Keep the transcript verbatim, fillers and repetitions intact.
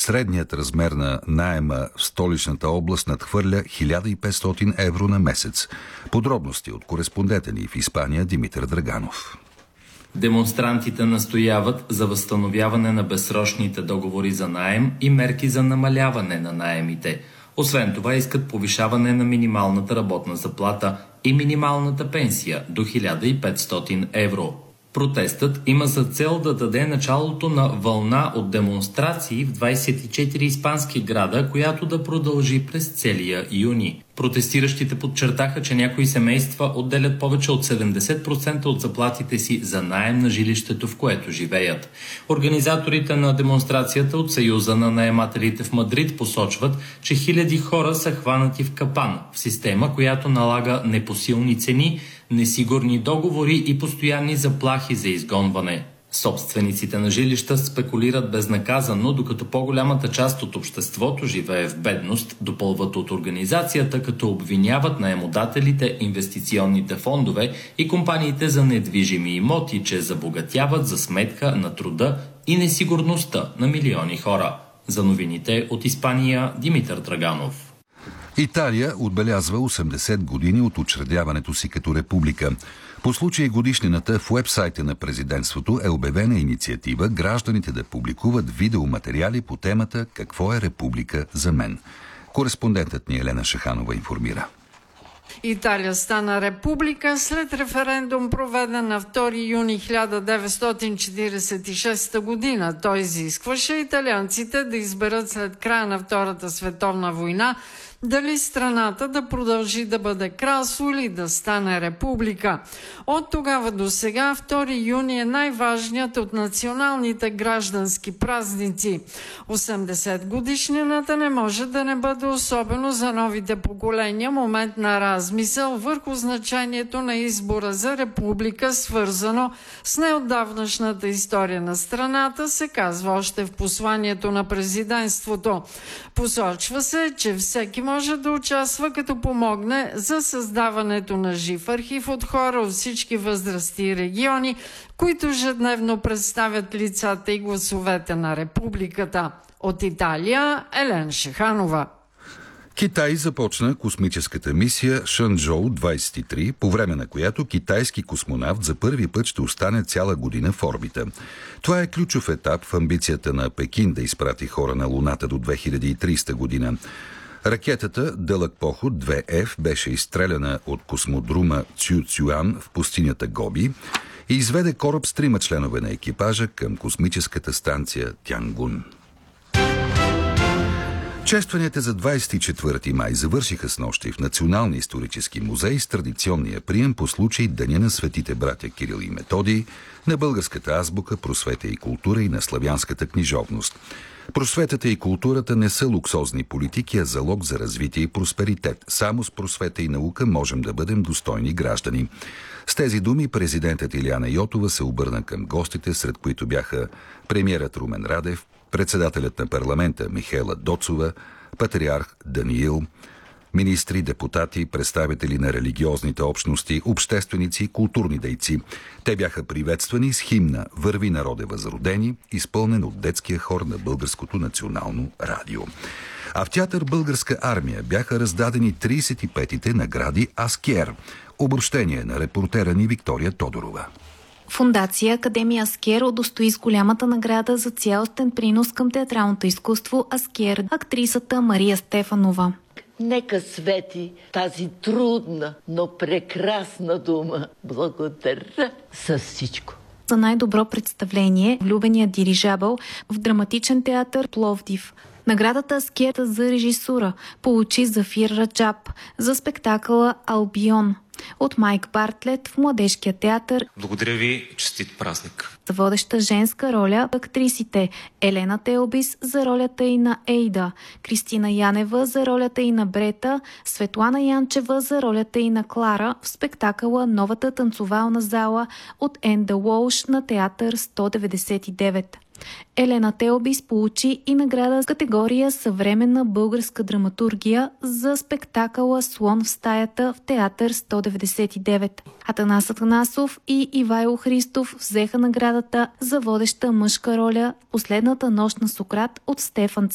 Средният размер на наема в столичната област надхвърля хиляда и петстотин евро на месец. Подробности от кореспондента ни в Испания Димитър Драганов. Демонстрантите настояват за възстановяване на безсрочните договори за наем и мерки за намаляване на наемите. Освен това искат повишаване на минималната работна заплата и минималната пенсия до хиляда и петстотин евро. Протестът има за цел да даде началото на вълна от демонстрации в двадесет и четири испански града, която да продължи през целия юни. Протестиращите подчертаха, че някои семейства отделят повече от седемдесет процента от заплатите си за наем на жилището, в което живеят. Организаторите на демонстрацията от Съюза на наемателите в Мадрид посочват, че хиляди хора са хванати в капан, в система, която налага непосилни цени, несигурни договори и постоянни заплахи за изгонване. Собствениците на жилища спекулират безнаказано, докато по-голямата част от обществото живее в бедност, допълват от организацията, като обвиняват наемодателите, инвестиционните фондове и компаниите за недвижими имоти, че забогатяват за сметка на труда и несигурността на милиони хора. За новините от Испания Димитър Драганов. Италия отбелязва осемдесет години от учредяването си като република. По случай годишнината в уебсайта на президентството е обявена инициатива гражданите да публикуват видеоматериали по темата «Какво е република за мен?». Кореспондентът ни Елена Шаханова информира. Италия стана република след референдум, проведен на втори юни хиляда деветстотин четиридесет и шеста година. Той изискваше италианците да изберат след края на Втората световна война дали страната да продължи да бъде кралство или да стане република. От тогава до сега втори юни е най-важният от националните граждански празници. осемдесет годишнината не може да не бъде особено за новите поколения момент на размисъл върху значението на избора за република, свързано с неотдавнашната история на страната, се казва още в посланието на президентството. Посочва се, че всеки може да участва, като помогне за създаването на жив архив от хора от всички възрасти и региони, които ежедневно представят лицата и гласовете на републиката. От Италия Елена Шаханова. Китай започна космическата мисия Шанчжоу двадесет и три, по време на която китайски космонавт за първи път ще остане цяла година в орбита. Това е ключов етап в амбицията на Пекин да изпрати хора на Луната до две хиляди и тридесета година. Ракетата Дълъг поход две еф беше изстреляна от космодрума Цю-Цюан в пустинята Гоби и изведе кораб с трима членове на екипажа към космическата станция Тянгун. Честванията за двадесет и четвърти май завършиха снощи в Националния исторически музей с традиционния прием по случай Деня на светите братя Кирил и Методий, на българската азбука, просвета и култура и на славянската книжовност. Просветата и културата не са луксозни политики, а залог за развитие и просперитет. Само с просвета и наука можем да бъдем достойни граждани. С тези думи президентът Илияна Йотова се обърна към гостите, сред които бяха премиерът Румен Радев, председателят на парламента Михаела Доцова, патриарх Даниил, министри, депутати, представители на религиозните общности, общественици и културни дейци. Те бяха приветствани с химна «Върви, народе възродени», изпълнен от детския хор на Българското национално радио. А в театър Българска армия бяха раздадени тридесет и петите награди Аскер. Обобщение на репортера ни Виктория Тодорова. Фондация Академия Аскер удостои с голямата награда за цялостен принос към театралното изкуство Аскер актрисата Мария Стефанова. Нека свети тази трудна, но прекрасна дума. Благодаря с всичко. За най-добро представление влюбеният дирижабъл в драматичен театър Пловдив. Наградата Аскер за режисура получи Зафир Раджаб за спектакъла Албион от Майк Бартлет в Младежкия театър. Благодаря ви, честит празник. За водеща женска роля актрисите Елена Телбис за ролята и на Ейда, Кристина Янева за ролята и на Брета, Светлана Янчева за ролята и на Клара в спектакъла Новата танцовална зала от Енда Уолш на театър сто деветдесет и девет. Елена Телбис получи и награда с категория съвременна българска драматургия за спектакъла Слон в стаята в театър сто деветдесет и девет. Атанас Атанасов и Ивайло Христов взеха наградата за водеща мъжка роля в Последната нощ на Сократ от Стефан